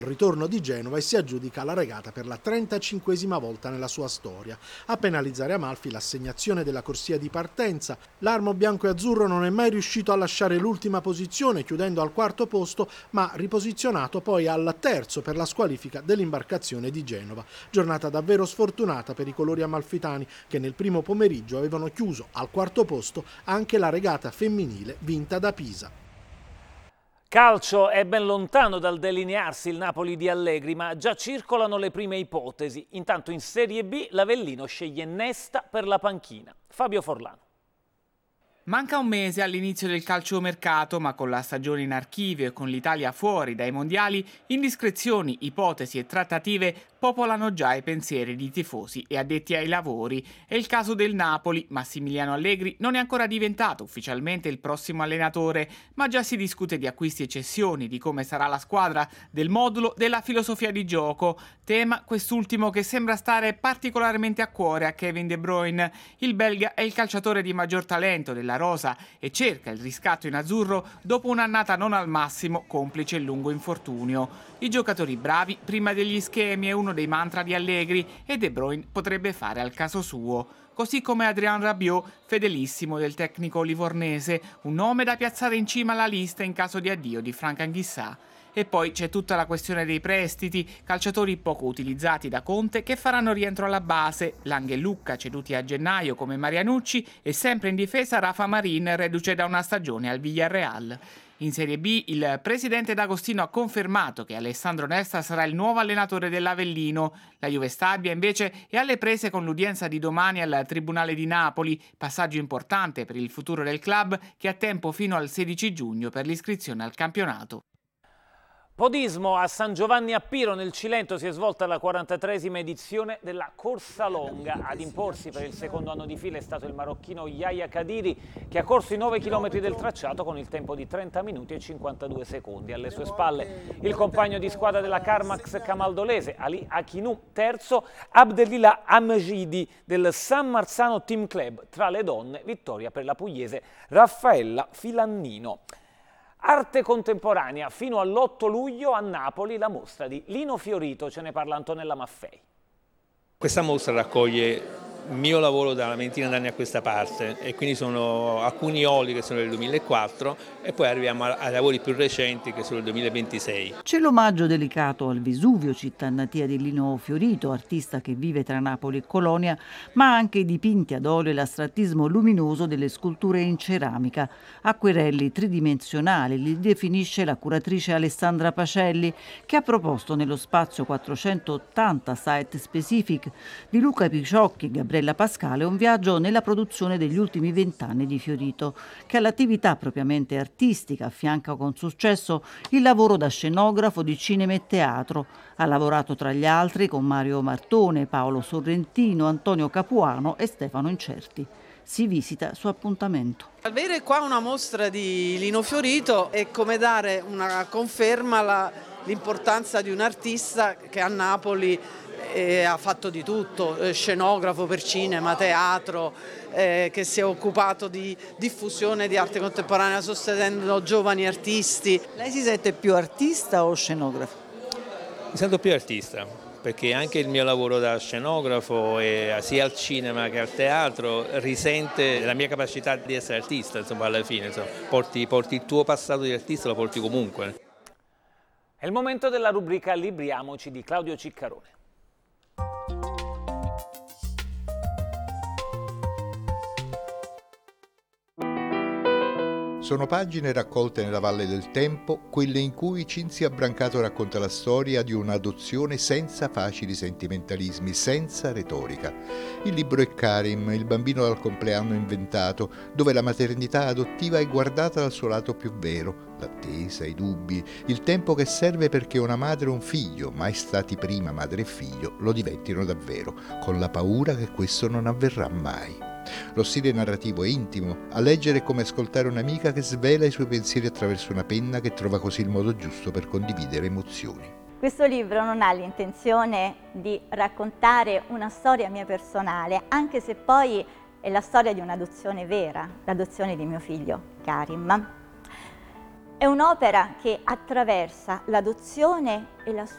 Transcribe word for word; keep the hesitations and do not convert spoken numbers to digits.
Il ritorno di Genova e si aggiudica la regata per la trentacinquesima volta nella sua storia. A penalizzare Amalfi l'assegnazione della corsia di partenza. L'armo bianco e azzurro non è mai riuscito a lasciare l'ultima posizione, chiudendo al quarto posto, ma riposizionato poi al terzo per la squalifica dell'imbarcazione di Genova. Giornata davvero sfortunata per i colori amalfitani, che nel primo pomeriggio avevano chiuso al quarto posto anche la regata femminile vinta da Pisa. Calcio è ben lontano dal delinearsi il Napoli di Allegri, ma già circolano le prime ipotesi. Intanto in Serie B l'Avellino sceglie Nesta per la panchina. Fabio Forlano. Manca un mese all'inizio del calciomercato, ma con la stagione in archivio e con l'Italia fuori dai mondiali, indiscrezioni, ipotesi e trattative popolano già i pensieri di tifosi e addetti ai lavori. È il caso del Napoli. Massimiliano Allegri non è ancora diventato ufficialmente il prossimo allenatore, ma già si discute di acquisti e cessioni, di come sarà la squadra, del modulo, della filosofia di gioco. Tema quest'ultimo che sembra stare particolarmente a cuore a Kevin De Bruyne. Il belga è il calciatore di maggior talento della rosa e cerca il riscatto in azzurro dopo un'annata non al massimo, complice il lungo infortunio. I giocatori bravi prima degli schemi è uno dei mantra di Allegri e De Bruyne potrebbe fare al caso suo. Così come Adrien Rabiot, fedelissimo del tecnico livornese, un nome da piazzare in cima alla lista in caso di addio di Franck Anguissa. E poi c'è tutta la questione dei prestiti, calciatori poco utilizzati da Conte che faranno rientro alla base, Lang e Lucca ceduti a gennaio come Marianucci e sempre in difesa Rafa Marin reduce da una stagione al Villarreal. In Serie B il presidente D'Agostino ha confermato che Alessandro Nesta sarà il nuovo allenatore dell'Avellino. La Juve Stabia invece è alle prese con l'udienza di domani al Tribunale di Napoli, passaggio importante per il futuro del club che ha tempo fino al sedici giugno per l'iscrizione al campionato. Podismo a San Giovanni a Piro nel Cilento si è svolta la quarantatreesima edizione della Corsa Longa. Ad imporsi per il secondo anno di fila è stato il marocchino Yahya Kadiri, che ha corso i nove chilometri del tracciato con il tempo di trenta minuti e cinquantadue secondi. Alle sue spalle il compagno di squadra della Carmax camaldolese Ali Akinou, terzo, Abdelillah Amjidi del San Marzano Team Club. Tra le donne vittoria per la pugliese Raffaella Filannino. Arte contemporanea, fino all'otto luglio a Napoli la mostra di Lino Fiorito, ce ne parla Antonella Maffei. Questa mostra raccoglie il mio lavoro da una ventina d'anni a questa parte e quindi sono alcuni oli che sono del duemilaquattro e poi arriviamo ai lavori più recenti che sono del duemilaventisei. C'è l'omaggio delicato al Vesuvio, città natia di Lino Fiorito, artista che vive tra Napoli e Colonia, ma anche i dipinti ad olio e l'astrattismo luminoso delle sculture in ceramica, acquerelli tridimensionali, li definisce la curatrice Alessandra Pacelli, che ha proposto nello spazio quattrocentottanta Site Specific di Luca Picciocchi, Gabriella Pascale, un viaggio nella produzione degli ultimi vent'anni di Fiorito, che all'attività propriamente artistica affianca con successo il lavoro da scenografo di cinema e teatro. Ha lavorato tra gli altri con Mario Martone, Paolo Sorrentino, Antonio Capuano e Stefano Incerti. Si visita su appuntamento. Avere qua una mostra di Lino Fiorito è come dare una conferma all'importanza di un artista che a Napoli E ha fatto di tutto, eh, scenografo per cinema, teatro, eh, che si è occupato di diffusione di arte contemporanea sostenendo giovani artisti. Lei si sente più artista o scenografo? Mi sento più artista, perché anche il mio lavoro da scenografo, e sia al cinema che al teatro, risente della mia capacità di essere artista, insomma, alla fine. Insomma, porti, porti il tuo passato di artista, lo porti comunque. È il momento della rubrica Libriamoci di Claudio Ciccarone. Sono pagine raccolte nella Valle del Tempo, quelle in cui Cinzia Brancato racconta la storia di un'adozione senza facili sentimentalismi, senza retorica. Il libro è Karim, il bambino dal compleanno inventato, dove la maternità adottiva è guardata dal suo lato più vero, l'attesa, i dubbi, il tempo che serve perché una madre e un figlio, mai stati prima madre e figlio, lo diventino davvero, con la paura che questo non avverrà mai. Lo stile narrativo è intimo, a leggere è come ascoltare un'amica che svela i suoi pensieri attraverso una penna che trova così il modo giusto per condividere emozioni. Questo libro non ha l'intenzione di raccontare una storia mia personale, anche se poi è la storia di un'adozione vera, l'adozione di mio figlio Karim. È un'opera che attraversa l'adozione e la